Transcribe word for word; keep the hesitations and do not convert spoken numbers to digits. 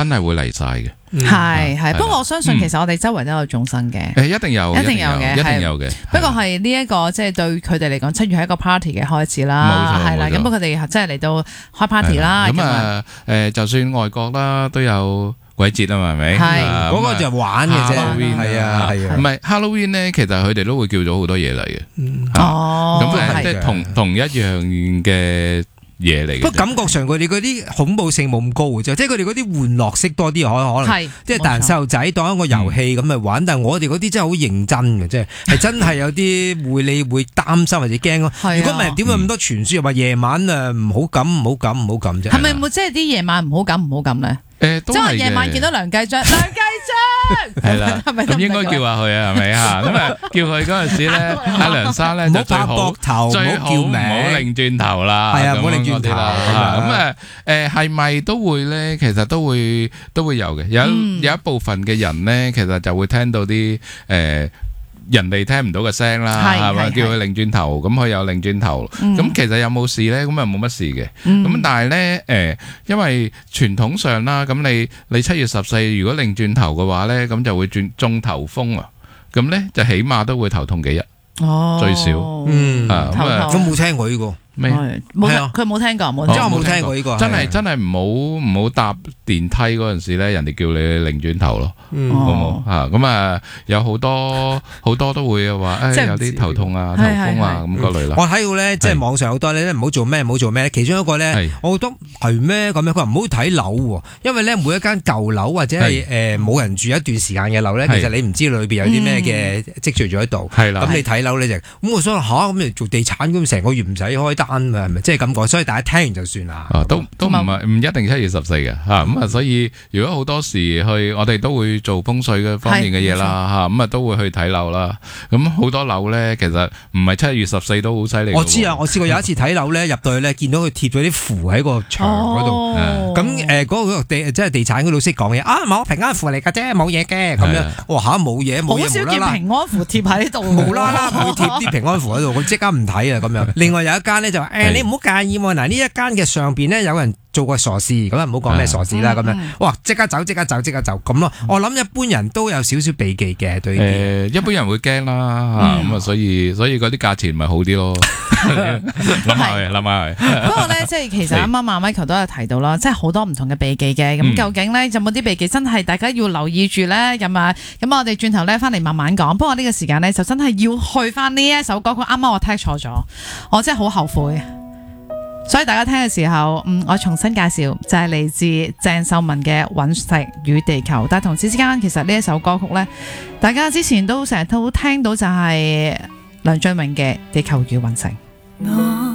真係會嚟晒嘅。 係係，不過我相信其實我哋周圍都有眾生嘅。 誒，一定有， 一定有嘅， 一定有嘅。 不過係呢一個即係對佢哋嚟講，七月係一個 party 嘅開始啦，係啦。咁不過佢哋真係嚟到開 party 啦。 咁啊，誒，就算外國啦，都有鬼節啊嘛，係咪？ 係嗰個就玩嘅啫， 係啊係啊。唔係 Halloween 咧，其實佢哋都會叫咗好多嘢嚟嘅。 哦， 咁誒，即係同同一樣嘅嘢嚟嘅。 不過感覺上佢哋嗰啲恐怖性冇咁高嘅啫，即係佢哋嗰啲玩樂式多啲，可可能即係大人細路仔當一個遊戲咁嚟玩。但係我哋嗰啲真係好認真嘅，即係係真係有啲會你會擔心或者驚咯。如果唔係點會咁多傳説話夜晚誒唔好咁唔好咁唔好咁啫？係咪冇即係啲夜晚唔好咁唔好咁咧？ 誒，即係夜晚見到梁繼章，梁繼章係啦，咁應該叫下佢啊，係咪啊？咁啊，叫佢嗰陣時咧，阿梁生咧就最好，最好唔好擰轉頭啦， 係啊，唔好擰轉頭啦。 咁啊，誒係咪都會咧？其實都會都會有嘅，有有一部分嘅人咧，其實就會聽到啲誒。人哋聽唔到嘅聲啦，係咪叫佢擰轉頭？咁佢又擰轉頭，咁其實有冇事咧？咁啊冇乜事嘅。咁但係咧，誒，因為傳統上啦，咁你你七月十四如果擰轉頭嘅話咧，咁就會轉中頭風啊。咁咧就起碼都會頭痛幾日，最少。嗯，啊咁啊， 我冇聽過呢個。 咩？冇，佢冇聽過，冇真係冇聽過呢個。 真係真係唔好唔好搭電梯嗰陣時咧，人哋叫你擰轉頭咯，好冇吓？咁啊，有好多好多都會話，誒，有啲頭痛啊、頭風啊咁嗰類啦。 我睇到咧，即係網上好多咧，唔好做咩，唔好做咩。其中一個咧，我覺得係咩咁樣？佢話唔好睇樓，因為咧每一間舊樓或者係誒冇人住一段時間嘅樓咧，其實你唔知裏邊有啲咩嘅積聚咗喺度。係啦，咁你睇樓你就咁，我想吓咁嚟做地產咁，成個月唔使開單係咪？即係咁講，所以大家聽完就算啦。 啊，都都唔係唔一定七月十四嘅吓，咁啊，所以如果好多時去，我哋都會做風水嘅方面嘅嘢啦吓，咁啊都會去睇樓啦。咁好多樓咧，其實唔係七月十四都好犀利。 我知啊，我試過有一次睇樓咧，入到去咧，見到佢貼咗啲符喺個牆嗰度。咁誒，嗰個地即係地產嗰度識講嘢啊，冇平安符嚟噶啫，冇嘢嘅咁樣。我話吓冇嘢冇嘢， 好少見平安符貼喺度， 無啦啦會貼啲平安符喺度，我即刻唔睇啊咁樣。另外有一間咧就話誒，你唔好介意喎，嗱呢一間嘅上邊咧有人做過傻事，咁啊唔好講咩傻事啦咁樣。哇，即刻走，即刻走，即刻走咁咯。我諗一般人都有少少避忌嘅對呢啲。誒，一般人會驚啦嚇，咁啊所以所以嗰啲價錢咪好啲咯。諗下佢，諗下佢。 不過咧，即係其實啱啱阿 Michael 都有提到啦，即係好多唔同嘅避忌嘅。咁究竟咧有冇啲避忌真係大家要留意住咧？咁啊，咁我哋轉頭咧翻嚟慢慢講。不過呢個時間咧就真係要去翻呢一首歌曲。啱啱我聽錯咗，我真係好後悔。所以大家聽嘅時候，嗯，我重新介紹就係嚟自鄭秀文嘅《隕石與地球》。但係同時之間，其實呢一首歌曲咧，大家之前都成日都聽到就係梁俊榮嘅《地球與隕石》。